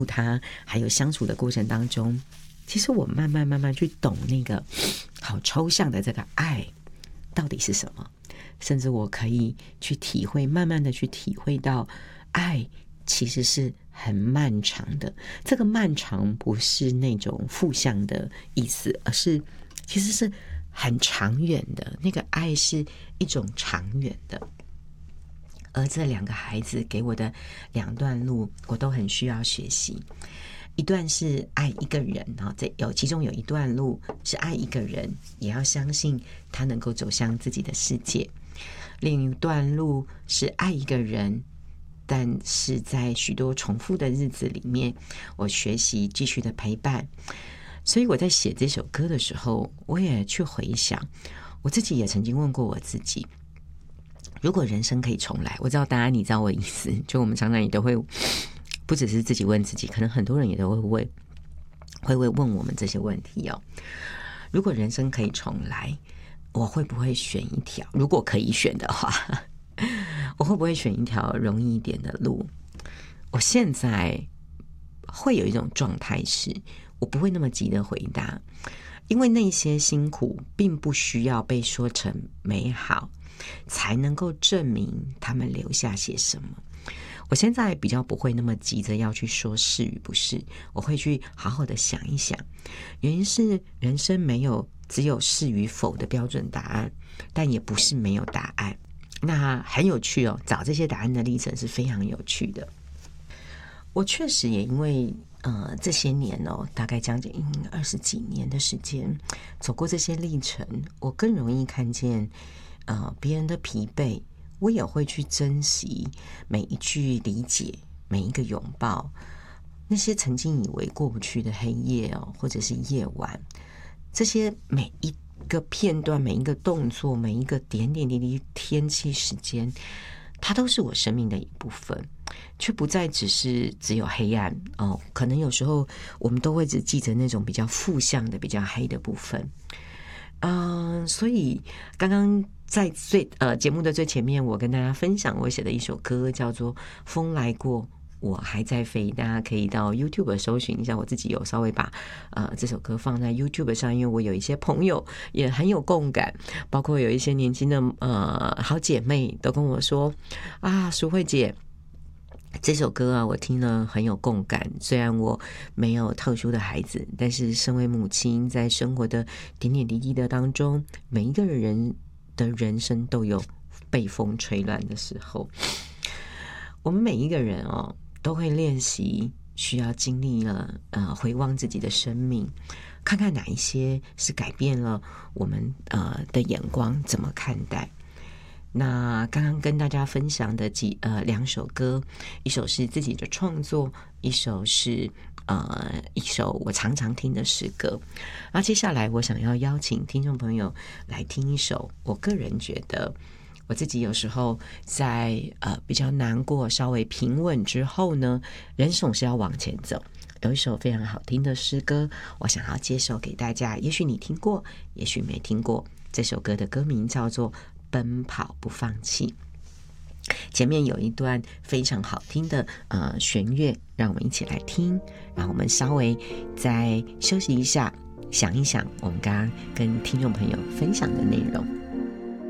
他还有相处的过程当中，其实我慢慢去懂那个好抽象的这个爱到底是什么，甚至我可以去体会，慢慢的去体会到爱其实是很漫长的。这个漫长不是那种负向的意思，而是其实是很长远的，那个爱是一种长远的。而这2个孩子给我的2段路，我都很需要学习。一段是爱一个人，其中有一段路是爱一个人，也要相信他能够走向自己的世界。另一段路是爱一个人，但是在许多重复的日子里面，我学习继续的陪伴。所以我在写这首歌的时候，我也去回想，我自己也曾经问过我自己，如果人生可以重来，我知道大家你知道我的意思，就我们常常也都会，不只是自己问自己，可能很多人也都会问我们这些问题哦。如果人生可以重来，我会不会选一条，如果可以选的话，我会不会选一条容易一点的路？我现在会有一种状态是，我不会那么急的回答，因为那些辛苦并不需要被说成美好，才能够证明他们留下些什么。我现在比较不会那么急着要去说是与不是，我会去好好的想一想。原因是人生没有只有是与否的标准答案，但也不是没有答案。那很有趣哦，找这些答案的历程是非常有趣的。我确实也因为这些年哦，大概将近20几年的时间，走过这些历程，我更容易看见别人的疲惫，我也会去珍惜每一句理解，每一个拥抱，那些曾经以为过不去的黑夜哦，或者是夜晚，这些每一个片段，每一个动作，每一个点点滴滴天气时间，它都是我生命的一部分，却不再只有黑暗哦。可能有时候我们都会只记着那种比较负向的、比较黑的部分。所以刚刚在节目的最前面，我跟大家分享我写的一首歌，叫做《风来过，我还在飞》，大家可以到 YouTube 搜寻一下。我自己有稍微把这首歌放在 YouTube 上，因为我有一些朋友也很有共感，包括有一些年轻的好姐妹都跟我说啊，淑慧姐，这首歌啊，我听了很有共感。虽然我没有特殊的孩子，但是身为母亲，在生活的点点滴滴的当中，每一个人的人生都有被风吹乱的时候。我们每一个人哦，都会练习，需要经历了回望自己的生命，看看哪一些是改变了我们的眼光，怎么看待。那刚刚跟大家分享的2首歌，一首是自己的创作，一首是一首我常常听的诗歌。那接下来我想要邀请听众朋友来听一首我个人觉得我自己有时候在比较难过、稍微平稳之后呢，人总是要往前走。有一首非常好听的诗歌，我想要介绍给大家，也许你听过，也许没听过。这首歌的歌名叫做奔跑不放弃。前面有一段非常好听的弦乐，让我们一起来听，然后我们稍微再休息一下，想一想我们刚刚跟听众朋友分享的内容。